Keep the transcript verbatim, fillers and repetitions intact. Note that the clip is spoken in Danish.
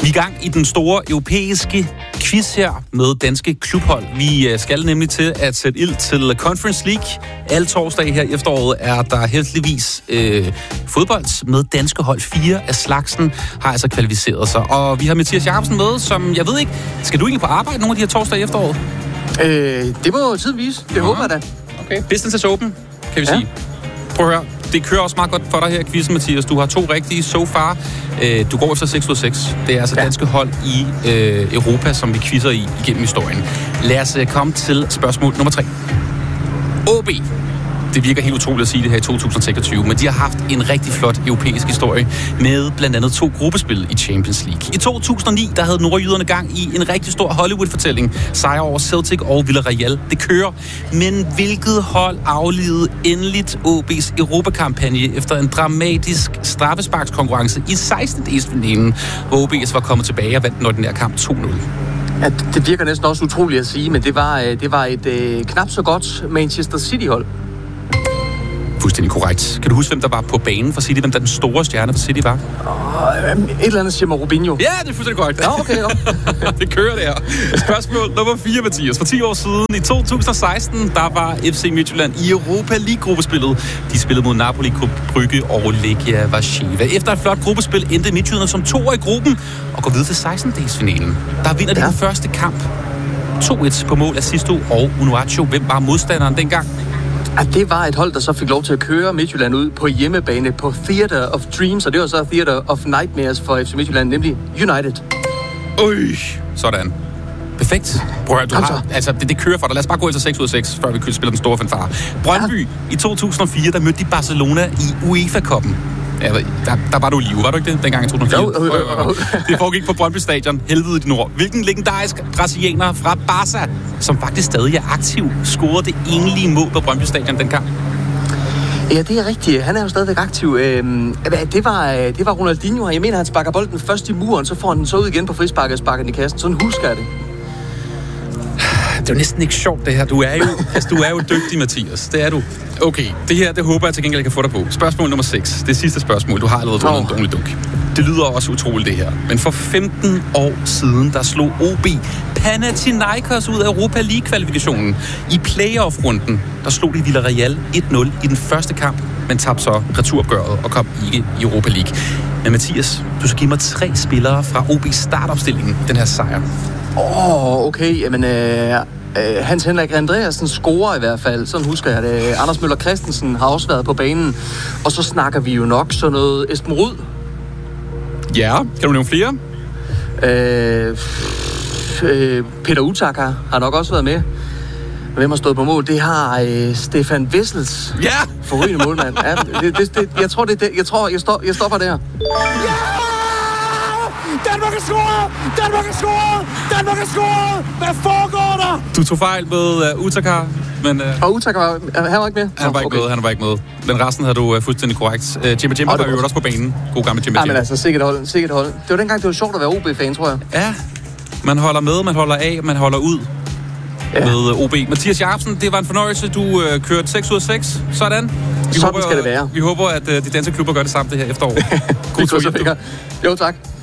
Vi er i gang i den store europæiske quiz her med danske klubhold. Vi skal nemlig til at sætte ild til Conference League. Alle torsdag her i efteråret er der heldigvis øh, fodbold med danske hold. Fire af slagsen har altså kvalificeret sig. Og vi har Mathias Jacobsen med, som jeg ved ikke, skal du egentlig på arbejde nogle af de her torsdag i efteråret? Øh, det må tiden vise. Det ja. håber jeg da. Okay. Business is open, kan vi ja. sige. Prøv at høre. Det kører også meget godt for dig her i quizzen, Mathias. Du har to rigtige so far. Du går efter seks ud af seks. Det er altså ja. danske hold i øh, Europa, som vi quizzer i igennem historien. Lad os komme til spørgsmål nummer tre. O B. Det virker helt utroligt at sige det her i to tusind seksogtyve, men de har haft en rigtig flot europæisk historie med blandt andet to gruppespil i Champions League. I to tusind og ni, der havde nordjyderne gang i en rigtig stor Hollywood-fortælling. Sejr over Celtic og Villarreal. Det kører. Men hvilket hold aflevede endeligt O B's Europakampagne efter en dramatisk straffesparkskonkurrence i sekstende-delsfinalen, hvor O B var kommet tilbage og vandt den ordinære kamp to nul? Ja, det virker næsten også utroligt at sige, men det var, det var et øh, knap så godt Manchester City-hold. Fuldstændig korrekt. Kan du huske, hvem der var på banen for City? Hvem der den store stjerne for City var? Oh, et eller andet siger Robinho. Ja, det er fuldstændig korrekt. Ja, okay, jo. Det kører det her. Spørgsmål nummer fire, Mathias. For ti år siden, i to tusind og seksten, der var F C Midtjylland i Europa League-gruppespillet. De spillede mod Napoli, Klub Brygge og Legia Warszawa. Efter et flot gruppespil endte Midtjylland som toer i gruppen og går videre til sekstende-delsfinalen. Der vinder de ja. den første kamp. to et på mål af Sisto og Unuaccio. Hvem var modstanderen dengang? At det var et hold, der så fik lov til at køre Midtjylland ud på hjemmebane på Theater of Dreams, og det var så Theater of Nightmares for F C Midtjylland, nemlig United. Øj, sådan. Perfekt. Prøv at du har, altså, det, det kører for dig. Lad os bare gå efter seks ud af seks, før vi kan spille den store fanfare. Brøndby, ja. i to tusind og fire, der mødte de Barcelona i UEFA-koppen. Ja, der, der var du i live, var du ikke det, dengang i to tusind og fire? Jo, jo, jo. Det foregik på Brøndby Stadion, helvede i nord. Hvilken legendarisk brasilianer fra Barca, som faktisk stadig er aktiv, scorede det enlige mål på Brøndby Stadion den kamp? Ja, det er rigtigt. Han er jo stadigvæk aktiv. Det var, det var Ronaldinho. Jeg mener, han sparker bolden først i muren, så får han den så ud igen på frisparket og sparker den i kassen. Sådan husker jeg det. Det er jo næsten ikke sjovt, det her. Du er jo, altså, du er jo dygtig, Mathias. Det er du. Okay, det her, det håber jeg til gengæld, jeg kan få dig på. Spørgsmål nummer seks. Det sidste spørgsmål. Du har allerede vundet en dårlig dunk. Det lyder også utroligt, det her. Men for femten år siden, der slog O B Panathinaikos ud af Europa League-kvalifikationen. I playoff-runden, der slog de Villarreal et nul i den første kamp, men tabte så returopgøret og kom ikke i Europa League. Men Mathias, du skal give mig tre spillere fra O B's startopstilling den her sejr. Åh, oh, okay. Jamen, øh, øh, Hans Henrik Andreasen scorer i hvert fald. Sådan husker jeg det. Anders Møller Christensen har også været på banen. Og så snakker vi jo nok sådan noget Esben Ruud. Ja, kan du nævne flere? Øh, øh, Peter Utaka har nok også været med. Hvem har stået på mål? Det har øh, Stefan Wessels. Ja! Forrygende målmand. Ja, det, det, det, jeg tror, det, det, jeg, tror jeg, stop, jeg stopper der. Ja! Danmark er scoret! Danmark er scoret! Danmark er scoret! Hvad foregår der? Du tog fejl med uh, Utaka, men... Uh, og Utaka var, han var ikke med? Han var ikke okay. med, han var ikke med. Men resten havde du uh, fuldstændig korrekt. Uh, Jimmy Jimmy var jo også på banen. God gammel Jimmy Jimmy. Ja, men altså, sikkert hold, sikkert hold. Det var dengang, det var sjovt at være O B-fan, tror jeg. Ja, man holder med, man holder af, man holder ud. Ja. Med O B. Mathias Jacobsen, det var en fornøjelse. Du øh, kørte seks ud af seks. Sådan. Vi Sådan håber, skal det være. Vi håber, at øh, de danske klubber gør det samme det her efterår. God tur. Jo, tak.